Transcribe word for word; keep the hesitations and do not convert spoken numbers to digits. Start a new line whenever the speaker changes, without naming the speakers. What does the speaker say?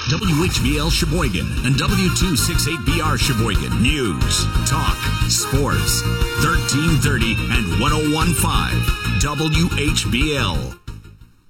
W H B L Sheboygan and W two sixty-eight B R Sheboygan. News, talk, sports. thirteen thirty and ten fifteen W H B L.